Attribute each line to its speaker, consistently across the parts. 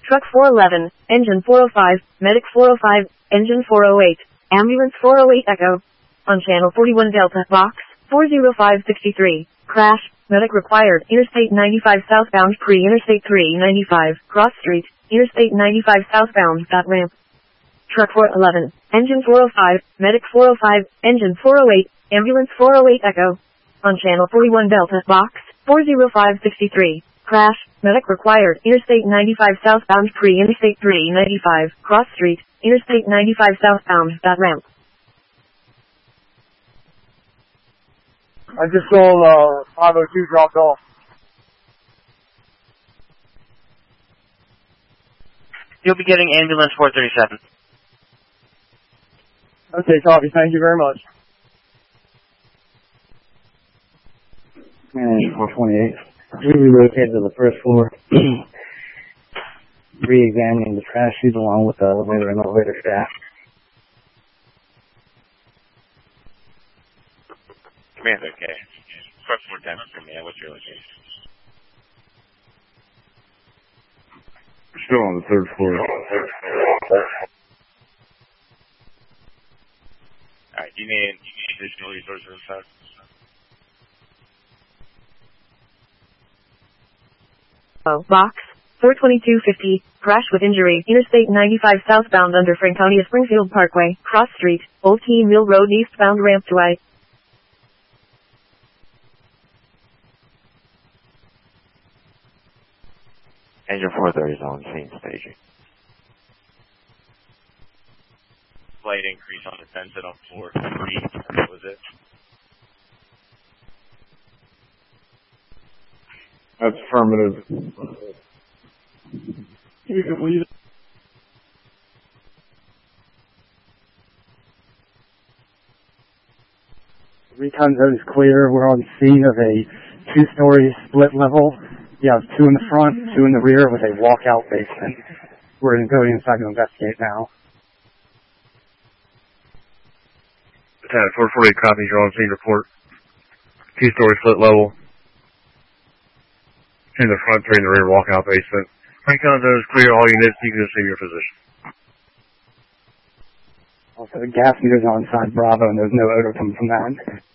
Speaker 1: Truck 411, Engine 405, Medic 405, Engine 408, Ambulance 408 Echo. On Channel 41 Delta, Box 40563. Crash, medic required. Interstate 95 southbound pre-Interstate 395, Cross Street, Interstate 95 southbound, ramp. Truck 411, Engine 405, Medic 405, Engine 408, Ambulance 408 Echo. On Channel 41 Delta, Box 40563. Crash, medic required. Interstate 95 southbound pre-Interstate 395, Cross Street, Interstate 95 southbound, ramp.
Speaker 2: I just saw 502 dropped off.
Speaker 3: You'll be getting ambulance 437.
Speaker 2: Okay, copy. Thank you very much.
Speaker 4: And 428. We relocated to the first floor, re-examining the trash chute along with the elevator and elevator staff.
Speaker 3: Command, okay. Truck 410, command, what's your location?
Speaker 5: We're still on the third floor.
Speaker 3: Alright, do you need additional resources inside?
Speaker 1: Box 42250, crash with injury, Interstate 95 southbound under Franconia Springfield Parkway, Cross Street, Old Key Mill Road eastbound ramp to I.
Speaker 6: Engine 430 is on scene staging.
Speaker 3: Slight increase on the Sentinel 4-3. What was it?
Speaker 5: That's affirmative.
Speaker 2: You can leave it. Recon zone is clear. We're on scene of a 2-story split level. You have 2 in the front, 2 in the rear with a walkout basement. We're going to go inside to investigate now.
Speaker 5: Lieutenant 448 copies your on scene report. 2-story split level. 2 in the front, 3 in the rear walkout basement. Recon zone is clear. All units, you can assume your position.
Speaker 2: Also, the gas meter's on side Bravo, and there's no odor coming from that.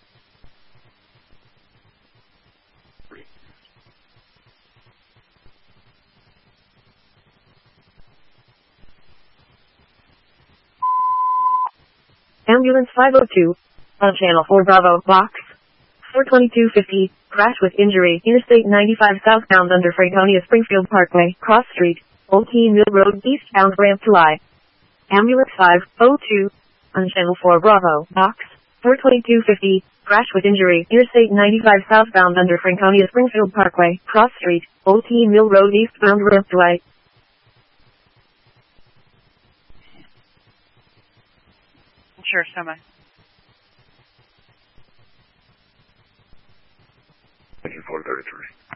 Speaker 1: Ambulance 502. On Channel 4 Bravo, Box 42250, crash with injury, Interstate 95 southbound under Franconia Springfield Parkway, Cross Street, Old Key Mill Road eastbound ramp to I. Ambulance 502. On Channel 4 Bravo, Box 42250, crash with injury, Interstate 95 southbound under Franconia Springfield Parkway, Cross Street, Old Key Mill Road eastbound ramp to I.
Speaker 7: Sure, semi.
Speaker 5: Engine 433.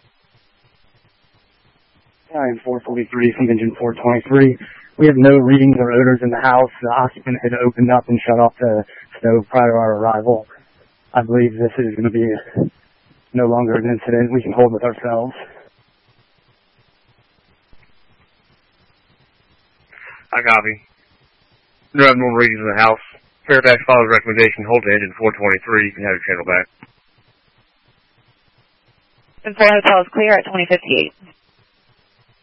Speaker 2: I'm 443 from engine 423. We have no readings or odors in the house. The occupant had opened up and shut off the stove prior to our arrival. I believe this is going to be no longer an incident we can hold with ourselves.
Speaker 5: I copy. No abnormal readings in the house. Fairfax follows recommendation. Hold to engine 423. You can have your channel back.
Speaker 7: The 4 hotel is clear at 2058.